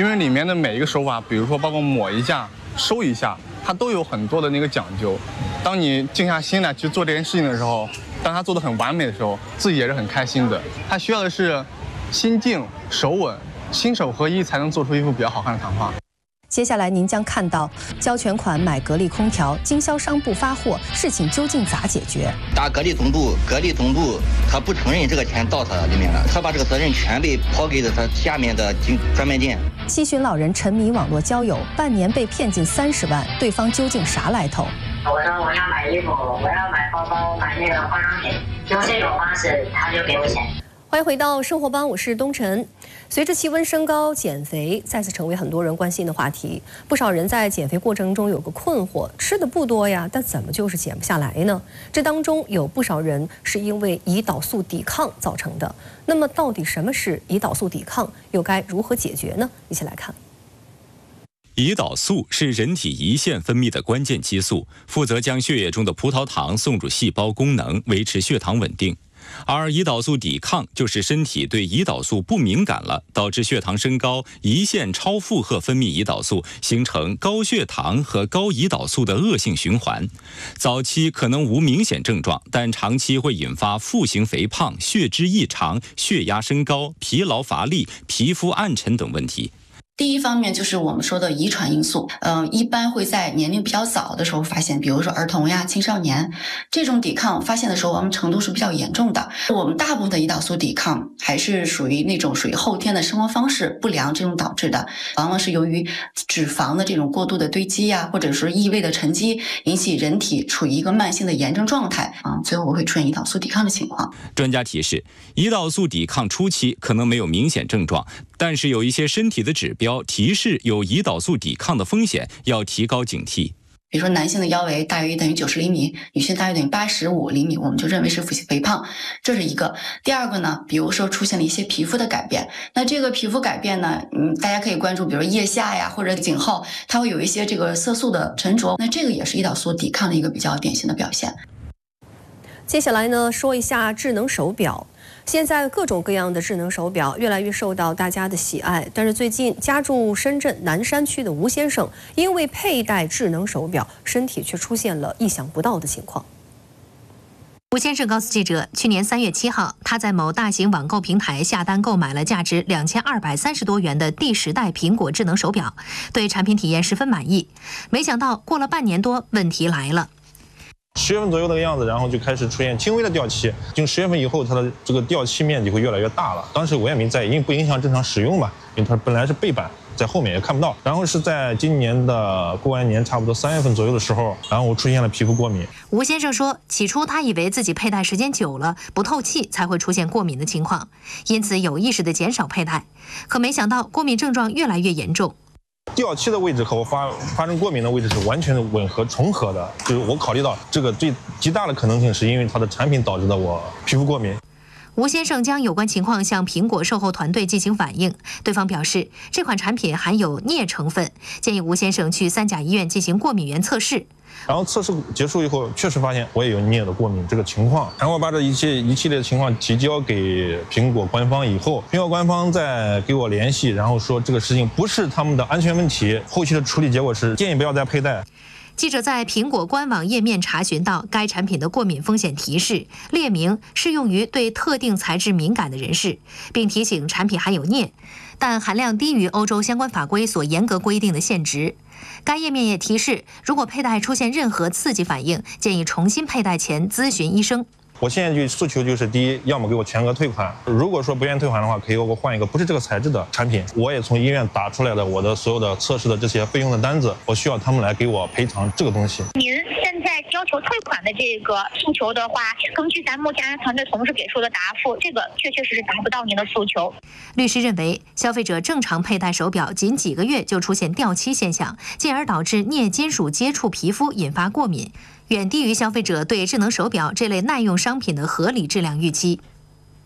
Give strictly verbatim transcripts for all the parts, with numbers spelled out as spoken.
因为里面的每一个手法，比如说包括抹一下、收一下，它都有很多的那个讲究。当你静下心来去做这件事情的时候，当它做得很完美的时候，自己也是很开心的。它需要的是心静、手稳、心手合一，才能做出一幅比较好看的糖画。 接下来您将看到胶全款买格力空调，经销商不发货，事情究竟咋解决？ 打格力总部，格力总部他不承认这个钱到他里面了，他把这个责任全被抛给了他下面的专卖店。 七旬老人沉迷网络交友，半年被骗近三十万，对方究竟啥来头？ 我说我要买衣服，我要买包包，买那个化妆品，用这种方式他就给我钱。 欢迎回到生活帮，我是东晨。随着气温升高，减肥再次成为很多人关心的话题。不少人在减肥过程中有个困惑：吃的不多呀，但怎么就是减不下来呢？这当中有不少人是因为胰岛素抵抗造成的。那么，到底什么是胰岛素抵抗，又该如何解决呢？一起来看。 胰岛素是人体胰腺分泌的关键激素，负责将血液中的葡萄糖送入细胞功能，维持血糖稳定。而胰岛素抵抗就是身体对胰岛素不敏感了，导致血糖升高，胰腺超负荷分泌胰岛素，形成高血糖和高胰岛素的恶性循环。早期可能无明显症状，但长期会引发腹型肥胖、血脂异常、血压升高、疲劳乏力、皮肤暗沉等问题。 第一方面就是我们说的遗传因素，嗯、呃，一般会在年龄比较早的时候发现，比如说儿童呀、青少年，这种抵抗发现的时候，我们程度是比较严重的。我们大部分的胰岛素抵抗还是属于那种属于后天的生活方式不良这种导致的，往往是由于脂肪的这种过度的堆积呀，或者是异味的沉积，引起人体处于一个慢性的炎症状态啊，最后会出现胰岛素抵抗的情况。 专家提示，胰岛素抵抗初期可能没有明显症状，但是有一些身体的指标 提示有胰岛素抵抗的风险，要提高警惕。 比如说，男性的腰围大约等于九十厘米，女性大约等于八十五厘米，我们就认为是腹型肥胖，这是一个。第二个呢，比如说出现了一些皮肤的改变，那这个皮肤改变呢，嗯，大家可以关注，比如腋下呀或者颈后，它会有一些这个色素的沉着，那这个也是胰岛素抵抗的一个比较典型的表现。 接下来呢，说一下智能手表。 现在各种各样的智能手表越来越受到大家的喜爱，但是最近家住深圳南山区的吴先生，因为佩戴智能手表，身体却出现了意想不到的情况。 吴先生告诉记者，去年三月七号，他在某大型网购平台下单购买了价值两千二百三十多元的第十代苹果智能手表，对产品体验十分满意。没想到过了半年多，问题来了。 十月份左右那个样子，然后就开始出现轻微的掉漆。就十月份以后，它的这个掉漆面积会越来越大了。当时我也没在意，因为不影响正常使用嘛，因为它本来是背板，在后面也看不到。然后是在今年的过完年，差不多三月份左右的时候，然后我出现了皮肤过敏。 吴先生说，起初他以为自己佩戴时间久了不透气才会出现过敏的情况，因此有意识地减少佩戴。可没想到过敏症状越来越严重。 掉漆的位置和我发发生过敏的位置是完全吻合重合的，就是我考虑到这个最极大的可能性是因为它的产品导致的我皮肤过敏。 吴先生将有关情况向苹果售后团队进行反映，对方表示这款产品含有镍成分，建议吴先生去三甲医院进行过敏原测试。 然后测试结束以后，确实发现我也有镍的过敏这个情况。然后我把这一切一系列的情况提交给苹果官方以后，苹果官方再给我联系，然后说这个事情不是他们的安全问题，后期的处理结果是建议不要再佩戴。 记者在苹果官网页面查询到该产品的过敏风险提示，列明适用于对特定材质敏感的人士，并提醒产品含有镍，但含量低于欧洲相关法规所严格规定的限值。该页面也提示，如果佩戴出现任何刺激反应，建议重新佩戴前咨询医生。 我现在就诉求就是：第一，要么给我全额退款；如果说不愿意退款的话，可以给我换一个不是这个材质的产品。我也从医院打出来的我的所有的测试的这些费用的单子，我需要他们来给我赔偿这个东西。 您现在要求退款的这个诉求的话，根据咱目前团队同事给出的答复，这个确确实实达不到您的诉求。 律师认为，消费者正常佩戴手表仅几个月就出现掉漆现象，进而导致镍金属接触皮肤引发过敏， 远低于消费者对智能手表这类耐用商品的合理质量预期。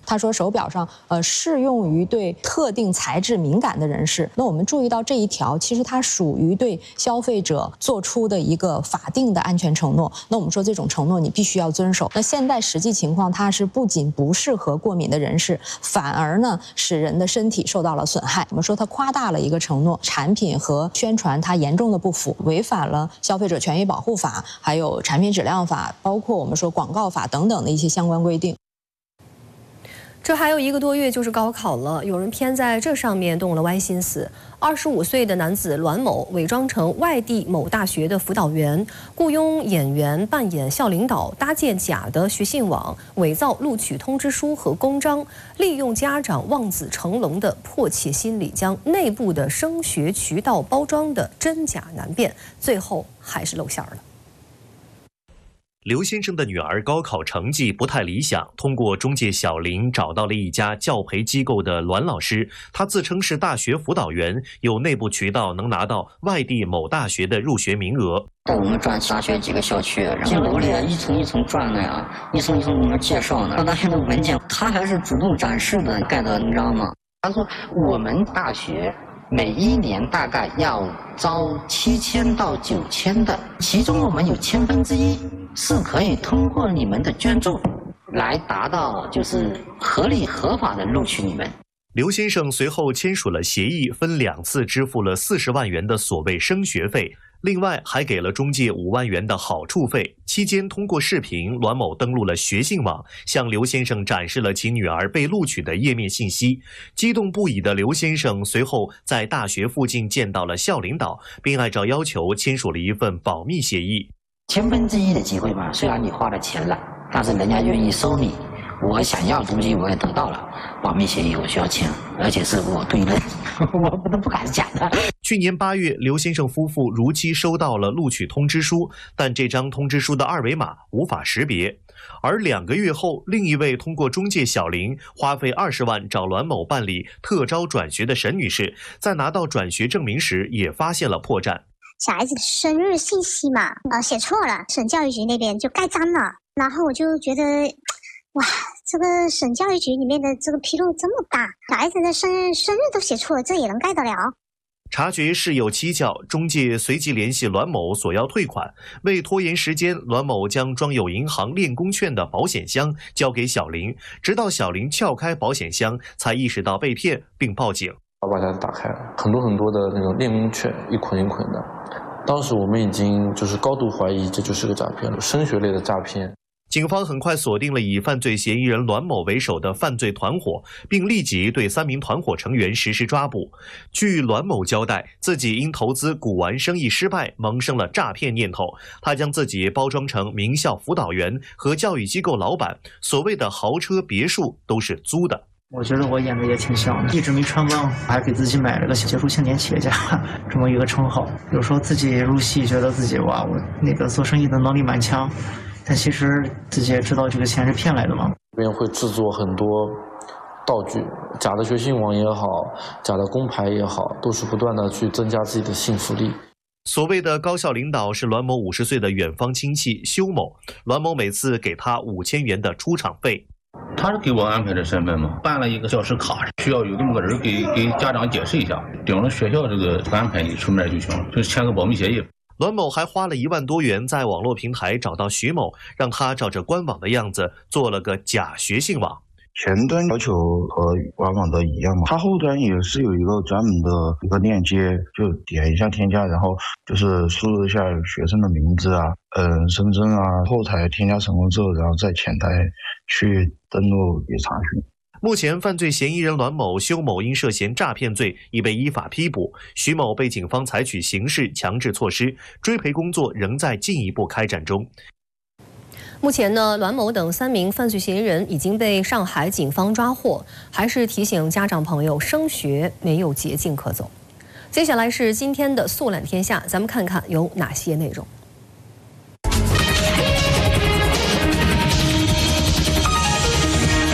他说手表上呃适用于对特定材质敏感的人士。那我们注意到这一条，其实它属于对消费者做出的一个法定的安全承诺。那我们说这种承诺你必须要遵守。那现在实际情况，它是不仅不适合过敏的人士，反而呢使人的身体受到了损害。我们说它夸大了一个承诺，产品和宣传它严重的不符，违反了消费者权益保护法，还有产品质量法，包括我们说广告法等等的一些相关规定。 这还有一个多月就是高考了，有人偏在这上面动了歪心思。二十五岁的男子栾某伪装成外地某大学的辅导员，雇佣演员扮演校领导，搭建假的学信网，伪造录取通知书和公章，利用家长望子成龙的迫切心理，将内部的升学渠道包装的真假难辨，最后还是露馅了。 刘先生的女儿高考成绩不太理想，通过中介小林找到了一家教培机构的栾老师，他自称是大学辅导员，有内部渠道能拿到外地某大学的入学名额。 带我们转大学几个校区，进楼里一层一层转的呀，一层一层给我们介绍呢。大学的文件他还是主动展示的，盖的，你知道吗？他说我们大学每一年大概要招七千到九千的，其中我们有千分之一是可以通过你们的捐助来达到就是合理合法的录取你们。 刘先生随后签署了协议，分两次支付了四十万元的所谓升学费，另外还给了中介五万元的好处费。期间通过视频，栾某登录了学信网，向刘先生展示了其女儿被录取的页面信息。激动不已的刘先生随后在大学附近见到了校领导，并按照要求签署了一份保密协议。 千分之一的机会吧，虽然你花了钱了，但是人家愿意收你，我想要的东西我也得到了，保密协议我需要签，而且是我对人，我不能不敢讲的。 去年八月，刘先生夫妇如期收到了录取通知书，但这张通知书的二维码无法识别。而两个月后，另一位通过中介小林花费二十万找栾某办理特招转学的沈女士，在拿到转学证明时也发现了破绽。 小孩子生日信息嘛，呃，写错了，省教育局那边就盖章了。然后我就觉得，哇，这个省教育局里面的这个纰漏这么大，小孩子的生日生日都写错了，这也能盖得了？ 察觉事有蹊跷，中介随即联系栾某索要退款。为拖延时间，栾某将装有银行练功券的保险箱交给小林，直到小林撬开保险箱，才意识到被骗，并报警。 把家打开了，很多很多的那种练功券，一捆一捆的。当时我们已经就是高度怀疑这就是个诈骗了，升学类的诈骗。 警方很快锁定了以犯罪嫌疑人栾某为首的犯罪团伙，并立即对三名团伙成员实施抓捕。据栾某交代，自己因投资古玩生意失败，萌生了诈骗念头。他将自己包装成名校辅导员和教育机构老板，所谓的豪车别墅都是租的。 我觉得我演的也挺像的，一直没穿帮，还给自己买了个杰出青年企业家这么一个称号。有时候自己入戏，觉得自己哇，我那个做生意的能力蛮强，但其实自己也知道这个钱是骗来的嘛。 这边会制作很多道具，假的学信网也好，假的工牌也好，都是不断的去增加自己的信服力。 所谓的高校领导是栾某五十岁的远方亲戚修某，栾某每次给他五千元的出场费。 他是给我安排的身份嘛，办了一个教师卡，需要有这么个人给给家长解释一下，顶了学校这个安排你出面就行了，就签个保密协议。 栾某还花了一万多元在网络平台找到徐某，让他照着官网的样子做了个假学信网。 前端要求和官网的一样嘛，它后端也是有一个专门的一个链接，就点一下添加，然后就是输入一下学生的名字啊，嗯，身份证啊，后台添加成功之后，然后在前台去登录给查询。 目前，犯罪嫌疑人栾某、修某因涉嫌诈骗罪已被依法批捕，徐某被警方采取刑事强制措施，追赔工作仍在进一步开展中。 目前呢，栾某等三名犯罪嫌疑人已经被上海警方抓获，还是提醒家长朋友，升学没有捷径可走。接下来是今天的速览天下，咱们看看有哪些内容。五一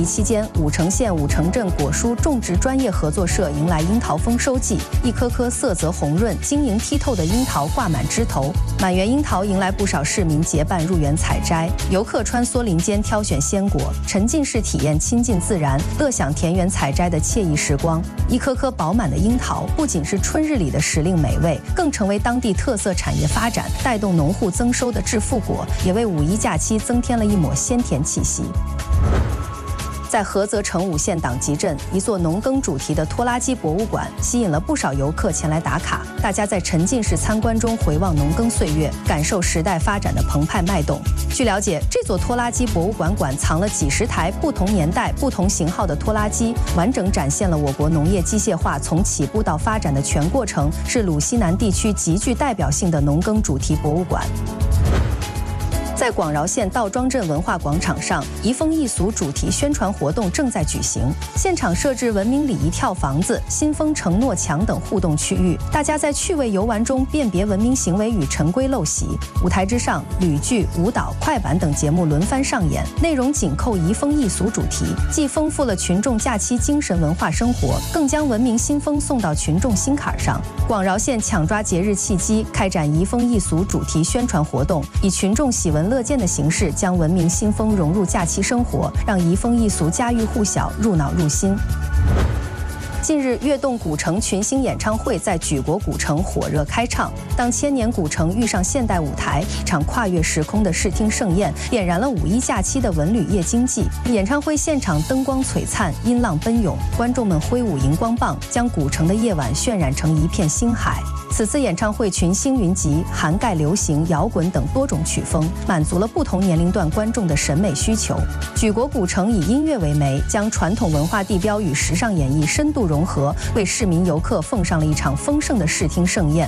疫期间，武城县武城镇果蔬种植专业合作社迎来樱桃丰收季，一颗颗色泽红润、晶莹剔透的樱桃挂满枝头，满园樱桃迎来不少市民结伴入园采摘，游客穿梭林间挑选鲜果，沉浸式体验亲近自然，乐享田园采摘的惬意时光。一颗颗饱满的樱桃，不仅是春日里的时令美味，更成为当地特色产业发展、带动农户增收的致富果，也为五一假期增添了一抹鲜甜气息。在菏泽成武县党集镇，一座农耕主题的拖拉机博物馆吸引了不少游客前来打卡。大家在沉浸式参观中回望农耕岁月，感受时代发展的澎湃脉动。据了解，这座拖拉机博物馆馆藏了几十台不同年代、不同型号的拖拉机，完整展现了我国农业机械化从起步到发展的全过程，是鲁西南地区极具代表性的农耕主题博物馆。在广饶县道庄镇文化广场上，移风易俗主题宣传活动正在举行。现场设置文明礼仪跳房子、新风承诺墙等互动区域，大家在趣味游玩中辨别文明行为与陈规陋习。舞台之上，吕剧、舞蹈、快板等节目轮番上演，内容紧扣移风易俗主题，既丰富了群众假期精神文化生活，更将文明新风送到群众心坎上。广饶县抢抓节日契机，开展移风易俗主题宣传活动，以群众喜闻乐见的形式，将文明新风融入假期生活，让移风易俗家喻户晓、入脑入心。近日，跃动古城群星演唱会在举国古城火热开唱。当千年古城遇上现代舞台，一场跨越时空的视听盛宴，点燃了五一假期的文旅夜经济。演唱会现场灯光璀璨，音浪奔涌，观众们挥舞荧光棒，将古城的夜晚渲染成一片星海。此次演唱会群星云集，涵盖流行、摇滚等多种曲风，满足了不同年龄段观众的审美需求。举国古城以音乐为媒，将传统文化地标与时尚演绎深度融合，为市民游客奉上了一场丰盛的视听盛宴。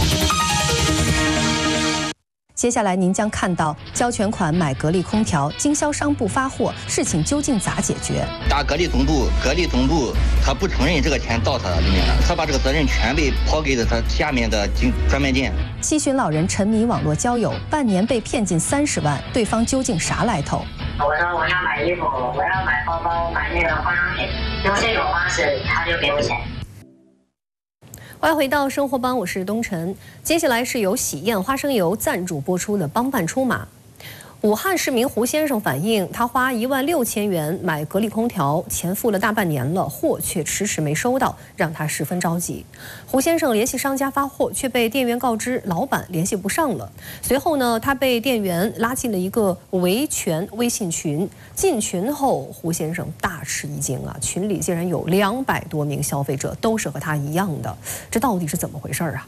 接下来您将看到交全款买格力空调，经销商不发货，事情究竟咋解决？ 打格力总部，格力总部他不承认这个钱到他里面了，他把这个责任全被抛给了他下面的经专卖店。 七旬老人沉迷网络交友，半年被骗近三十万，对方究竟啥来头？ 我说我要买衣服，我要买包包，买那个化妆品，用这种方式他就给我钱。 欢迎回到生活帮，我是东晨。接下来是由喜宴花生油赞助播出的《帮办出马》。武汉市民胡先生反映，他花一万六千元买格力空调，钱付了大半年了，货却迟迟没收到，让他十分着急。胡先生联系商家发货，却被店员告知老板联系不上了。随后呢，他被店员拉进了一个维权微信群。进群后，胡先生大吃一惊啊！群里竟然有两百多名消费者，都是和他一样的，这到底是怎么回事啊？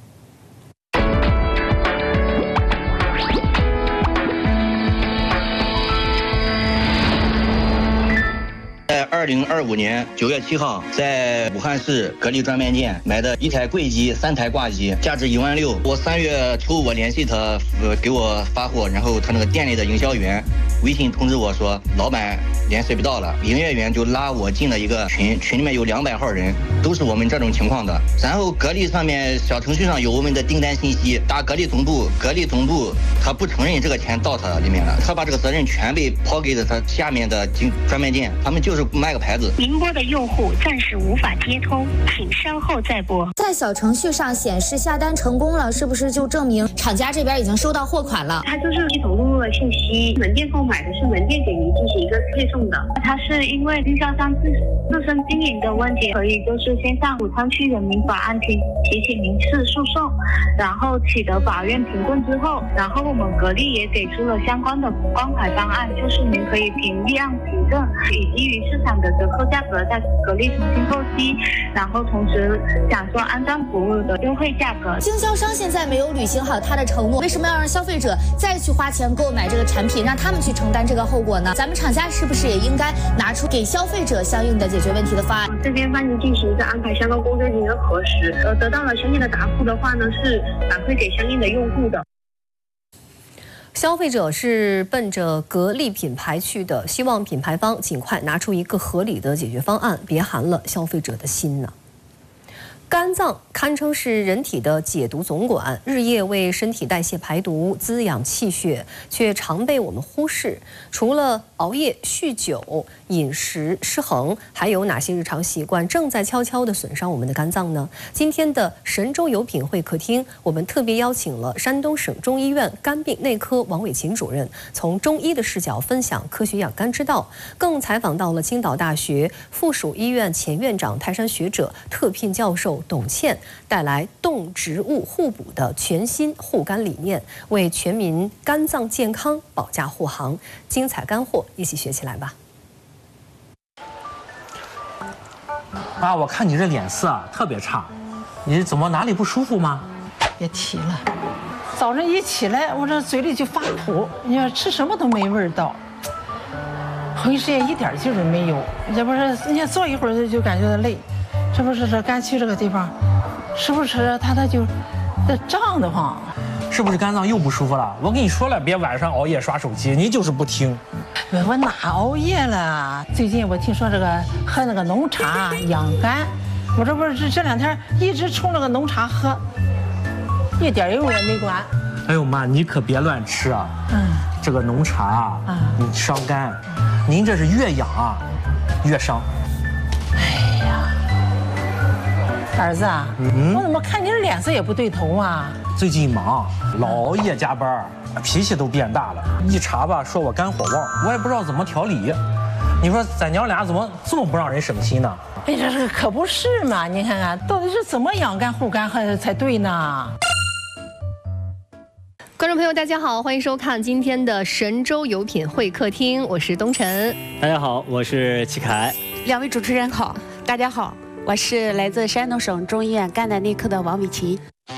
在二零二五年九月七号，在武汉市格力专卖店买的一台柜机、三台挂机，价值一万六。我三月初我联系他，呃，给我发货，然后他那个店里的营销员微信通知我说，老板联系不到了。营业员就拉我进了一个群，群里面有两百号人，都是我们这种情况的。然后格力上面小程序上有我们的订单信息，打格力总部，格力总部他不承认这个钱到他里面了，他把这个责任全被抛给了他下面的经专卖店，他们就是卖个牌子。 您拨的用户暂时无法接通，请稍后再拨。 在小程序上显示下单成功了，是不是就证明厂家这边已经收到货款了？ 它就是系统录入了信息，门店购买的是门店给您进行一个配送的。它是因为经销商自自身经营的问题，所以就是先向武昌区人民法案提提起民事诉讼，然后取得法院评论之后，然后我们格力也给出了相关的关怀方案，就是您可以凭立案凭证，以基于市场的折扣价格在格力重新购机，然后同时享受安装服务的优惠价格。 经销商现在没有履行好他的承诺，为什么要让消费者再去花钱购买这个产品，让他们去承担这个后果呢？咱们厂家是不是也应该拿出给消费者相应的解决问题的方案？ 这边帮您进行一个安排相关工作进行核实，呃，得到了相应的答复的话呢，是反馈给相应的用户的。 消费者是奔着格力品牌去的，希望品牌方尽快拿出一个合理的解决方案，别寒了消费者的心呢。 肝脏堪称是人体的解毒总管，日夜为身体代谢排毒、滋养气血，却常被我们忽视。除了熬夜、酗酒、饮食失衡，还有哪些日常习惯正在悄悄地损伤我们的肝脏呢？今天的神州有品会客厅，我们特别邀请了山东省中医院肝病内科王伟琴主任，从中医的视角分享科学养肝之道，更采访到了青岛大学附属医院前院长、泰山学者、特聘教授董倩，带来动植物互补的全新护肝理念，为全民肝脏健康保驾护航。精彩干货一起学起来吧！ 啊，我看你这脸色啊特别差，你怎么哪里不舒服吗？ 别提了，早上一起来，我这嘴里就发苦，你说吃什么都没味道，浑身也一点劲儿没有。这不是你看坐一会儿就感觉到累，这不是这肝区这个地方，时不时它它就这胀得慌。 是不是肝脏又不舒服了？我跟你说了，别晚上熬夜刷手机，你就是不听。 我哪熬夜了？最近我听说这个喝那个浓茶养肝，我这不是这两天一直冲那个浓茶喝，一点用也没管。 哎呦妈，你可别乱吃啊！嗯，这个浓茶啊，嗯、你伤肝，您这是越养啊越伤。 哎呀，儿子啊，嗯、我怎么看你这脸色也不对头啊？ 最近忙，老熬夜加班，脾气都变大了。一查吧，说我肝火旺，我也不知道怎么调理。你说咱娘俩怎么这么不让人省心呢？ 哎，这这可不是嘛！你看看，到底是怎么养肝护肝才才对呢？ 观众朋友，大家好，欢迎收看今天的神州有品会客厅，我是东晨。 大家好，我是齐凯。 两位主持人好，大家好，我是来自山东省中医院肝胆内科的王伟琴。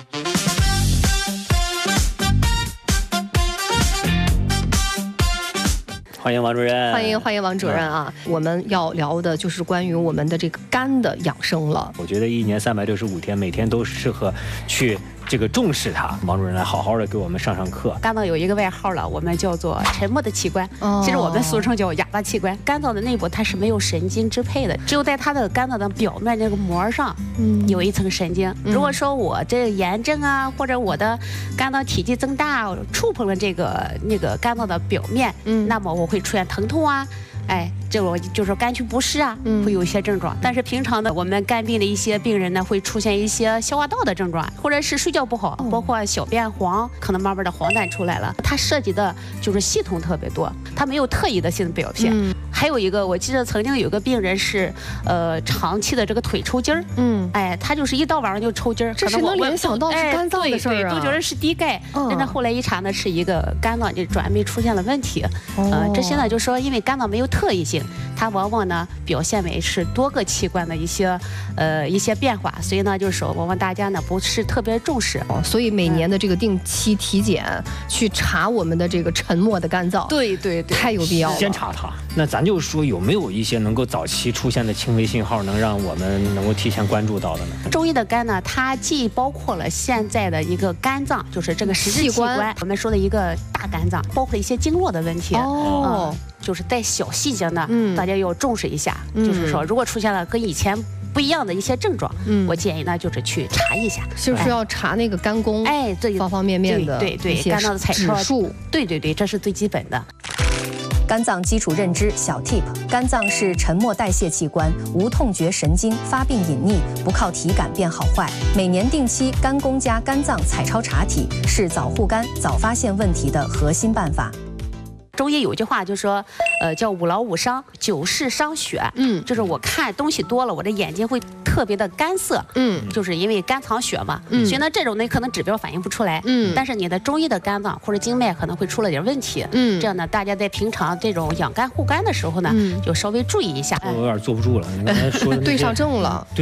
欢迎王主任， 欢迎欢迎王主任啊！我们要聊的就是关于我们的这个肝的养生了。 我觉得一年三百六十五天，每天都适合去这个重视它。王主任来好好的给我们上上课。 肝脏有一个外号了，我们叫做沉默的器官，哦、其实我们俗称叫哑巴器官。肝脏的内部它是没有神经支配的，只有在它的肝脏的表面这个膜上，嗯，有一层神经。嗯、如果说我这炎症啊，或者我的肝脏体积增大，触碰了这个那个肝脏的表面，嗯，那么我会出现疼痛啊，哎，这我就是肝区不适啊，嗯、会有一些症状。但是平常呢，我们肝病的一些病人呢，会出现一些消化道的症状，或者是睡觉不好，嗯、包括小便黄，可能慢慢的黄疸出来了。它涉及的就是系统特别多，它没有特异的性表现。嗯、还有一个，我记得曾经有个病人是，呃，长期的这个腿抽筋儿，嗯，哎，他就是一到晚上就抽筋儿， 这是能联想到是肝脏的事儿啊， 都觉得是低钙，但是后来一查呢，是一个肝脏就转酶出现了问题。哦、呃，这些呢就说因为肝脏没有特异性，它往往呢表现为是多个器官的一些呃一些变化，所以呢就是说往往大家呢不是特别重视。 哦，所以每年的这个定期体检，嗯、去查我们的这个沉默的肝脏， 对对对， 太有必要了。 先查它，那咱就说有没有一些能够早期出现的轻微信号，能让我们能够提前关注到的呢？ 中医的肝呢，它既包括了现在的一个肝脏，就是这个实质器官，我们说的一个大肝脏，包括了一些经络的问题。哦。嗯，就是带小细节呢，嗯，大家要重视一下。嗯、就是说，如果出现了跟以前不一样的一些症状，嗯，我建议呢就是去查一下， 就是要查那个肝功， 哎，对， 方方面面的， 对对，肝脏的彩超数， 对对对，这是最基本的。 肝脏基础认知小 tip： 肝脏是沉默代谢器官，无痛觉神经，发病隐匿，不靠体感变好坏。每年定期肝功加肝脏彩超查体，是早护肝、早发现问题的核心办法。 中医有句话就说，呃，叫五劳五伤，久视伤血。嗯，就是我看东西多了，我的眼睛会特别的干涩。嗯，就是因为肝藏血嘛。嗯，所以呢，这种呢可能指标反映不出来。嗯，但是你的中医的肝脏或者经脉可能会出了点问题。嗯，这样呢，大家在平常这种养肝护肝的时候呢，嗯、就稍微注意一下。 我有点坐不住了，你刚才说的对上症了。